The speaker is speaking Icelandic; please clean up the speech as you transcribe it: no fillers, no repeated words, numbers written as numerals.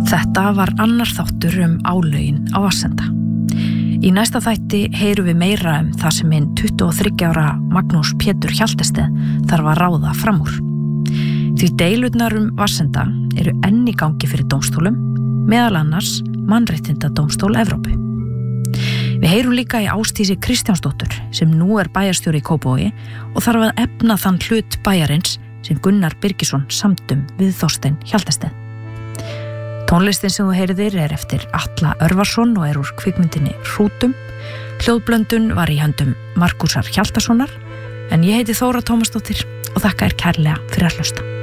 Þetta var annar þáttur álögin á Vatnsenda. Í næsta þætti heyrum við meira það sem hinn 23 ára Magnús Pétur Hjaltested þarf að ráða fram úr. Því deilurnar Vatnsenda eru enn í gangi fyrir dómstólum, meðal annars Mannréttindadómstól Evrópu. Við heyrum líka í Ásdísi Kristjánsdóttur sem nú bæjarstjóri í Kópavogi og þarf að efna þann hlut bæjarins sem Gunnar Birgisson samdum við Þorstein Hjaltested. Tónlistin sem þú heyrðir eftir Atla Örvarsson og úr kvikmyndinni Hrútum. Hljóðblöndun var í höndum Markúsar Hjaltasonar en ég heiti Þóra Tómasdóttir og þakka kærlega fyrir að hlusta.